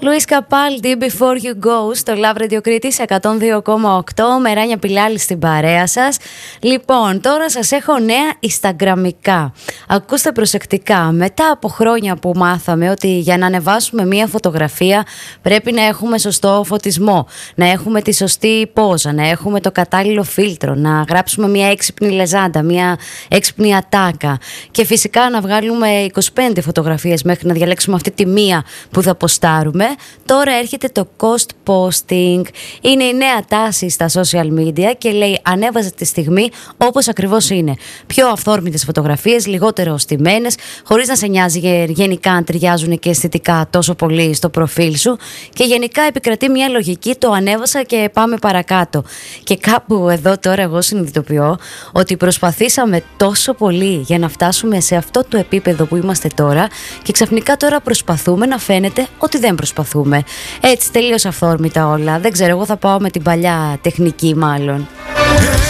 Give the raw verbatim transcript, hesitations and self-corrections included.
Λουίς Καπάλντι, Before You Go, στο Love Radio Κρήτης εκατόν δύο κόμμα οκτώ. Μεράνια Πιλάλη στην παρέα σας. Λοιπόν, τώρα σας έχω νέα Instagramικά. Ακούστε προσεκτικά. Μετά από χρόνια που μάθαμε ότι για να ανεβάσουμε μία φωτογραφία πρέπει να έχουμε σωστό φωτισμό, να έχουμε τη σωστή πόζα, να έχουμε το κατάλληλο φίλτρο, να γράψουμε μία έξυπνη λεζάντα, μία έξυπνη ατάκα και φυσικά να βγάλουμε είκοσι πέντε φωτογραφίες μέχρι να διαλέξουμε αυτή τη μία που θα ποστάρουμε. Τώρα έρχεται το cost posting. Είναι η νέα τάση στα social media και λέει ανέβαζε τη στιγμή όπως ακριβώς είναι. Πιο αυθόρμητες φωτογραφίες, λιγότερο στημένες, χωρίς να σε νοιάζει γενικά αν ταιριάζουν και αισθητικά τόσο πολύ στο προφίλ σου. Και γενικά επικρατεί μια λογική, το ανέβασα και πάμε παρακάτω. Και κάπου εδώ τώρα εγώ συνειδητοποιώ ότι προσπαθήσαμε τόσο πολύ για να φτάσουμε σε αυτό το επίπεδο που είμαστε τώρα και ξαφνικά τώρα προσπαθούμε να φαίνεται ότι δεν προσπαθούμε. Έτσι τελείως αυθόρμητα όλα. Δεν ξέρω, εγώ θα πάω με την παλιά τεχνική μάλλον.